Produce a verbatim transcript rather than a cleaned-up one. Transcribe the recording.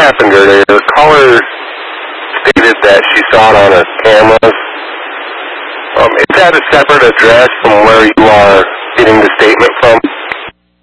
passenger there, the caller stated that she saw it on her cameras. Um, is that a separate address from where you are getting the statement from?